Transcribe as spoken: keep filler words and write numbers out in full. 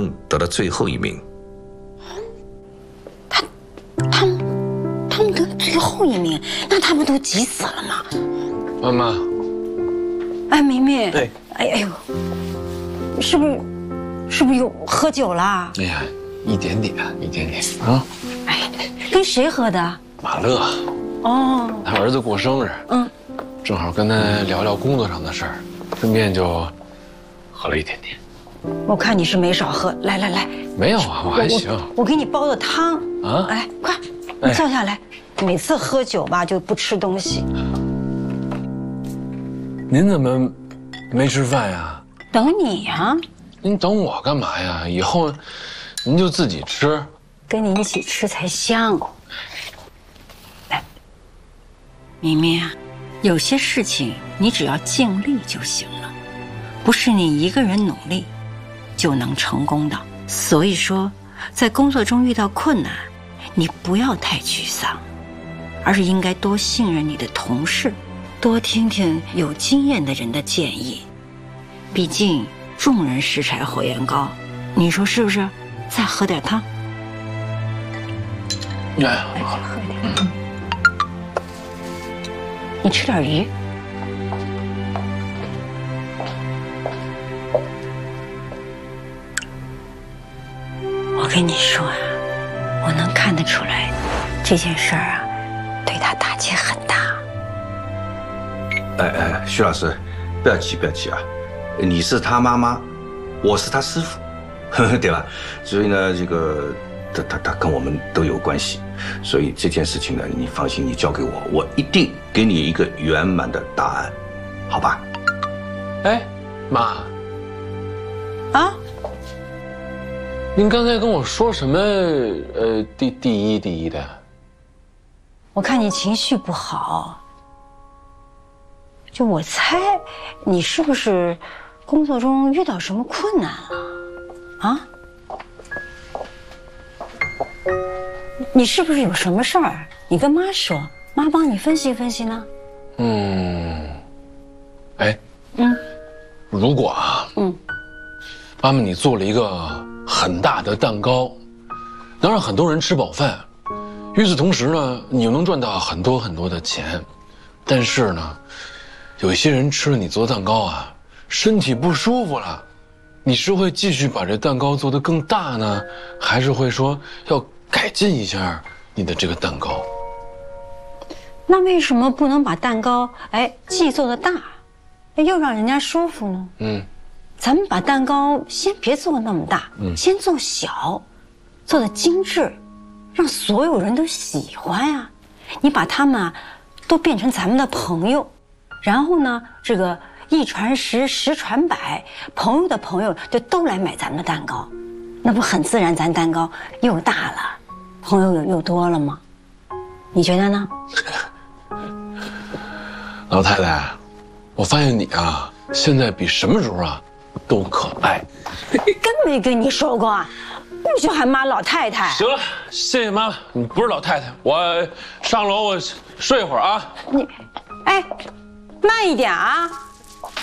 正得了最后一名。 他，他们，他们得最后一名，那他们都急死了吗？ 妈妈， 哎，明明， 哎， 哎哎呦，是不是，是不是又喝酒了？ 哎呀，一点点，一点点啊。 哎，跟谁喝的？ 马乐。 哦， 他儿子过生日，嗯，正好跟他聊聊工作上的事儿，顺便就喝了一点点。 我看你是没少喝，来来来， 没有啊，我还行。 我, 我给你煲的汤啊，哎，快，你坐下来。每次喝酒吧就不吃东西。 您怎么没吃饭呀？ 等你呀。 您等我干嘛呀？以后您就自己吃， 跟你一起吃才香。来，明明啊，有些事情你只要尽力就行了，不是你一个人努力就能成功的。所以说，在工作中遇到困难，你不要太沮丧，而是应该多信任你的同事，多听听有经验的人的建议。毕竟众人拾柴火焰高，你说是不是？再喝点汤。 哎，好了， 喝点。嗯、你吃点鱼。我跟你说啊，我能看得出来，这件事儿啊，对他打击很大。 哎哎，徐老师，不要急，不要急啊！你是他妈妈，我是他师傅，呵呵，对吧？所以呢，这个他他他跟我们都有关系，所以这件事情呢，你放心，你交给我，我一定给你一个圆满的答案，好吧？ 哎，妈， 啊？ 您刚才跟我说什么？呃，第第一第一的。 我看你情绪不好，就我猜，你是不是工作中遇到什么困难了？啊？你是不是有什么事儿？你跟妈说，妈帮你分析分析呢。 嗯，哎，嗯，如果啊，嗯，妈妈你做了一个很大的蛋糕，能让很多人吃饱饭，与此同时呢，你又能赚到很多很多的钱，但是呢，有一些人吃了你做的蛋糕啊，身体不舒服了，你是会继续把这蛋糕做得更大呢，还是会说要改进一下你的这个蛋糕？ 那为什么不能把蛋糕哎既做得大，又让人家舒服呢？嗯，咱们把蛋糕先别做那么大，嗯，先做小，做得精致，让所有人都喜欢呀。你把他们啊都变成咱们的朋友，然后呢，这个一传十，十传百，朋友的朋友就都来买咱们的蛋糕，那不很自然，咱蛋糕又大了，朋友又多了吗？你觉得呢？ 老太太，我发现你啊，现在比什么时候啊都可爱。 真没跟你说过，不许喊妈老太太。 行了，谢谢妈妈，你不是老太太，我上楼我睡一会儿啊。 你，哎，慢一点啊。